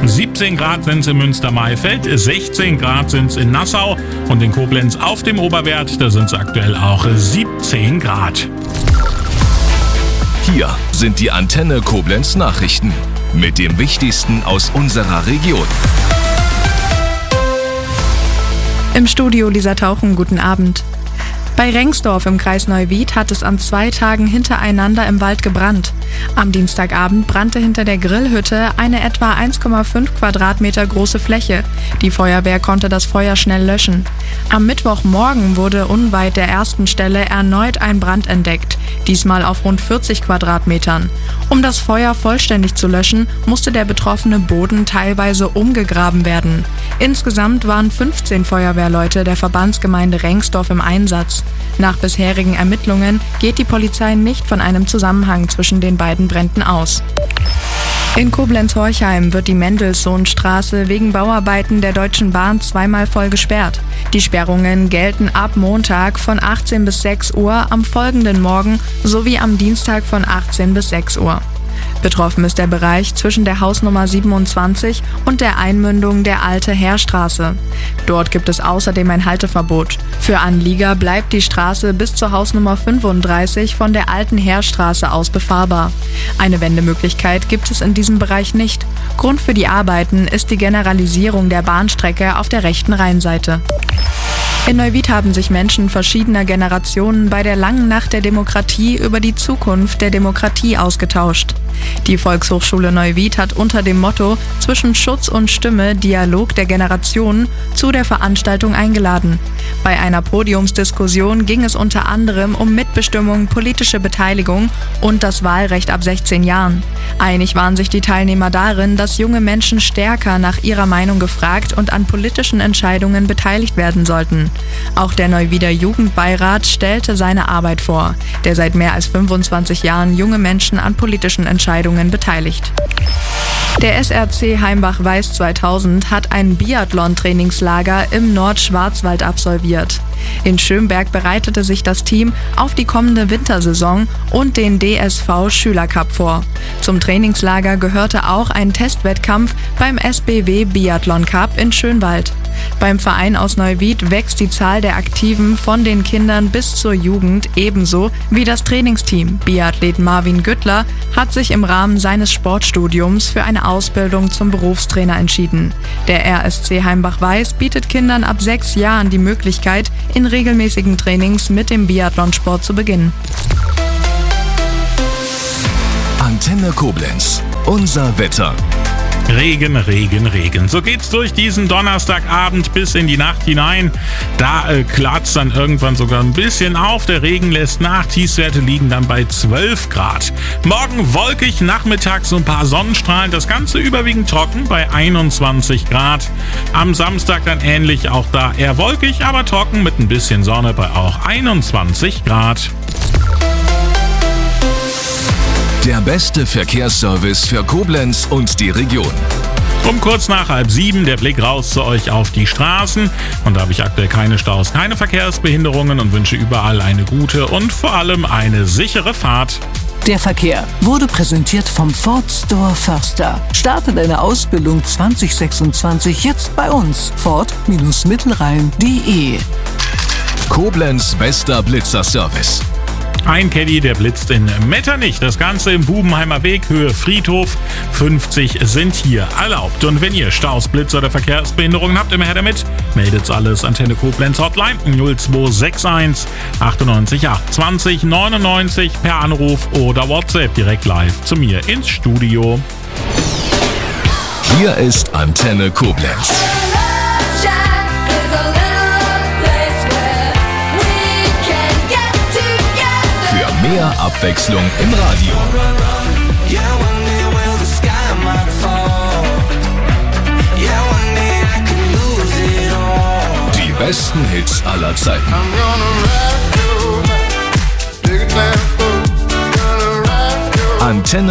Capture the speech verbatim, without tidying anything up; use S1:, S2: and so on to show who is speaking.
S1: siebzehn Grad sind es in Münster-Maifeld, sechzehn Grad sind es in Nassau und in Koblenz auf dem Oberwert, da sind es aktuell auch siebzehn Grad.
S2: Hier sind die Antenne Koblenz Nachrichten mit dem Wichtigsten aus unserer Region.
S3: Im Studio Lisa Tauchen, guten Abend. Bei Rengsdorf im Kreis Neuwied hat es an zwei Tagen hintereinander im Wald gebrannt. Am Dienstagabend brannte hinter der Grillhütte eine etwa eins Komma fünf Quadratmeter große Fläche. Die Feuerwehr konnte das Feuer schnell löschen. Am Mittwochmorgen wurde unweit der ersten Stelle erneut ein Brand entdeckt, diesmal auf rund vierzig Quadratmetern. Um das Feuer vollständig zu löschen, musste der betroffene Boden teilweise umgegraben werden. Insgesamt waren fünfzehn Feuerwehrleute der Verbandsgemeinde Rengsdorf im Einsatz. Nach bisherigen Ermittlungen geht die Polizei nicht von einem Zusammenhang zwischen den beiden Bränden aus. In Koblenz-Horchheim wird die Mendelssohnstraße wegen Bauarbeiten der Deutschen Bahn zweimal voll gesperrt. Die Sperrungen gelten ab Montag von achtzehn bis sechs Uhr, am folgenden Morgen sowie am Dienstag von achtzehn bis sechs Uhr. Betroffen ist der Bereich zwischen der Hausnummer siebenundzwanzig und der Einmündung der Alte Heerstraße. Dort gibt es außerdem ein Halteverbot. Für Anlieger bleibt die Straße bis zur Hausnummer fünfunddreißig von der Alten Heerstraße aus befahrbar. Eine Wendemöglichkeit gibt es in diesem Bereich nicht. Grund für die Arbeiten ist die Generalisierung der Bahnstrecke auf der rechten Rheinseite. In Neuwied haben sich Menschen verschiedener Generationen bei der langen Nacht der Demokratie über die Zukunft der Demokratie ausgetauscht. Die Volkshochschule Neuwied hat unter dem Motto „Zwischen Schutz und Stimme – Dialog der Generationen" zu der Veranstaltung eingeladen. Bei einer Podiumsdiskussion ging es unter anderem um Mitbestimmung, politische Beteiligung und das Wahlrecht ab sechzehn Jahren. Einig waren sich die Teilnehmer darin, dass junge Menschen stärker nach ihrer Meinung gefragt und an politischen Entscheidungen beteiligt werden sollten. Auch der Neuwieder Jugendbeirat stellte seine Arbeit vor, der seit mehr als fünfundzwanzig Jahren junge Menschen an politischen Entscheidungen beteiligt. Der S R C Heimbach-Weiß zweitausend hat ein Biathlon-Trainingslager im Nordschwarzwald absolviert. In Schönberg bereitete sich das Team auf die kommende Wintersaison und den D S V-Schülercup vor. Zum Trainingslager gehörte auch ein Testwettkampf beim S B W Biathlon Cup in Schönwald. Beim Verein aus Neuwied wächst die Zahl der Aktiven von den Kindern bis zur Jugend ebenso wie das Trainingsteam. Biathlet Marvin Güttler hat sich im Rahmen seines Sportstudiums für eine Ausbildung zum Berufstrainer entschieden. Der R S C Heimbach-Weiß bietet Kindern ab sechs Jahren die Möglichkeit, in regelmäßigen Trainings mit dem Biathlonsport zu beginnen.
S2: Antenne Koblenz, unser Wetter.
S1: Regen, Regen, Regen. So geht's durch diesen Donnerstagabend bis in die Nacht hinein. Da äh, klart's dann irgendwann sogar ein bisschen auf. Der Regen lässt nach. Tiefstwerte liegen dann bei zwölf Grad. Morgen wolkig, nachmittags so ein paar Sonnenstrahlen. Das Ganze überwiegend trocken bei einundzwanzig Grad. Am Samstag dann ähnlich, auch da eher wolkig, aber trocken mit ein bisschen Sonne bei auch einundzwanzig Grad.
S2: Der beste Verkehrsservice für Koblenz und die Region.
S1: Um kurz nach halb sieben der Blick raus zu euch auf die Straßen. Und da habe ich aktuell keine Staus, keine Verkehrsbehinderungen und wünsche überall eine gute und vor allem eine sichere Fahrt.
S4: Der Verkehr wurde präsentiert vom Ford Store Förster. Starte deine Ausbildung zwanzig sechsundzwanzig jetzt bei uns. Ford Mittelrhein punkt de.
S2: Koblenz bester Blitzerservice.
S1: Ein Caddy, der blitzt in Metternich. Das Ganze im Bubenheimer Weg, Höhe Friedhof. fünfzig sind hier erlaubt. Und wenn ihr Staus, Blitz oder Verkehrsbehinderungen habt, immer her damit. Meldet alles Antenne Koblenz Hotline null zwei sechs eins achtundneunzig acht zwanzig neunundneunzig per Anruf oder WhatsApp direkt live zu mir ins Studio.
S2: Hier ist Antenne Koblenz. Für mehr Abwechslung im Radio. Die besten Hits aller Zeiten. Antenne